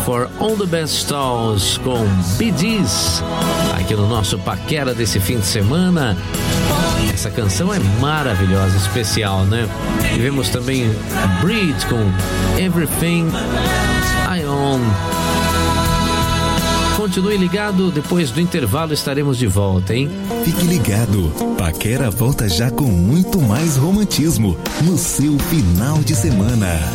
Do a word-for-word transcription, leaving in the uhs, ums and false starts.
for All the Best Stars com Bee Gees, aqui no nosso Paquera desse fim de semana. Essa canção é maravilhosa, especial, né? Tivemos também Breed com Everything I Own. Continue ligado, depois do intervalo estaremos de volta, hein? Fique ligado, Paquera volta já com muito mais romantismo no seu final de semana.